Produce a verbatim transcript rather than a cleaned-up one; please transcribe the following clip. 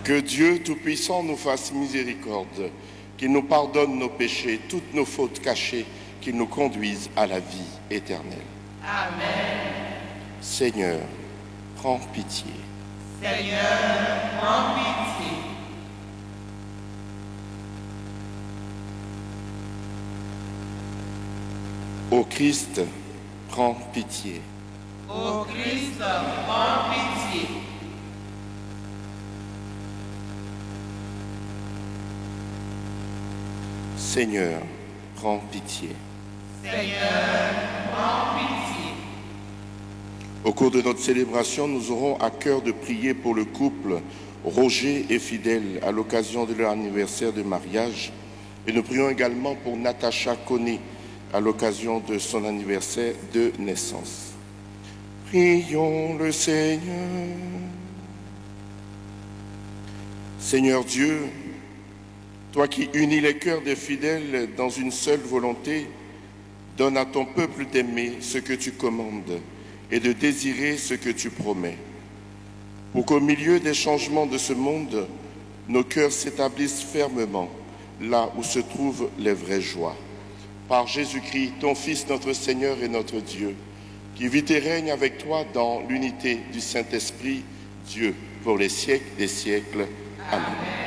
Que Dieu Tout-Puissant nous fasse miséricorde, qu'il nous pardonne nos péchés, toutes nos fautes cachées, qu'il nous conduise à la vie éternelle. Amen. Seigneur, prends pitié. Seigneur, prends pitié. Ô Christ, prends pitié. Ô Christ, prends pitié. Seigneur, prends pitié. Seigneur, prends pitié. Au cours de notre célébration, nous aurons à cœur de prier pour le couple Roger et Fidèle à l'occasion de leur anniversaire de mariage. Et nous prions également pour Natacha Koné à l'occasion de son anniversaire de naissance. Prions le Seigneur. Seigneur Dieu, toi qui unis les cœurs des fidèles dans une seule volonté, donne à ton peuple d'aimer ce que tu commandes et de désirer ce que tu promets. Pour qu'au milieu des changements de ce monde, nos cœurs s'établissent fermement là où se trouvent les vraies joies. Par Jésus-Christ, ton Fils, notre Seigneur et notre Dieu, qui vit et règne avec toi dans l'unité du Saint-Esprit, Dieu, pour les siècles des siècles. Amen. Amen.